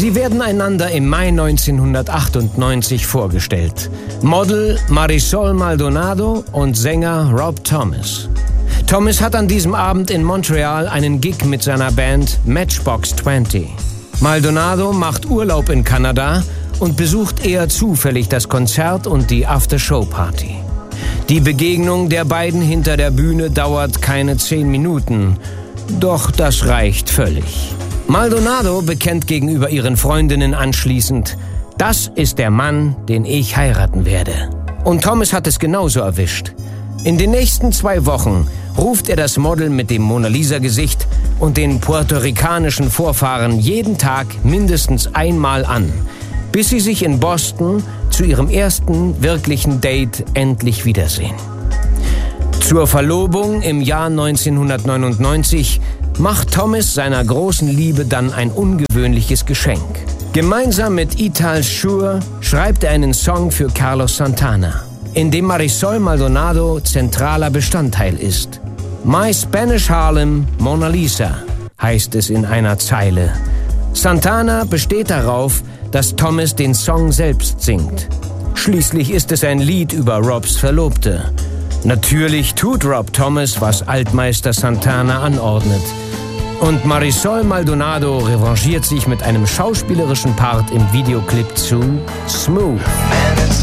Sie werden einander im Mai 1998 vorgestellt. Model Marisol Maldonado und Sänger Rob Thomas. Thomas hat an diesem Abend in Montreal einen Gig mit seiner Band Matchbox 20. Maldonado macht Urlaub in Kanada und besucht eher zufällig das Konzert und die After-Show-Party. Die Begegnung der beiden hinter der Bühne dauert keine 10 Minuten, doch das reicht völlig. Maldonado bekennt gegenüber ihren Freundinnen anschließend: Das ist der Mann, den ich heiraten werde. Und Thomas hat es genauso erwischt. In den nächsten 2 Wochen ruft er das Model mit dem Mona Lisa-Gesicht und den puerto-ricanischen Vorfahren jeden Tag mindestens einmal an, bis sie sich in Boston zu ihrem ersten wirklichen Date endlich wiedersehen. Zur Verlobung im Jahr 1999 macht Thomas seiner großen Liebe dann ein ungewöhnliches Geschenk. Gemeinsam mit Ital Schur schreibt er einen Song für Carlos Santana, in dem Marisol Maldonado zentraler Bestandteil ist. My Spanish Harlem, Mona Lisa, heißt es in einer Zeile. Santana besteht darauf, dass Thomas den Song selbst singt. Schließlich ist es ein Lied über Robs Verlobte. Natürlich tut Rob Thomas, was Altmeister Santana anordnet. Und Marisol Maldonado revanchiert sich mit einem schauspielerischen Part im Videoclip zu Smooth.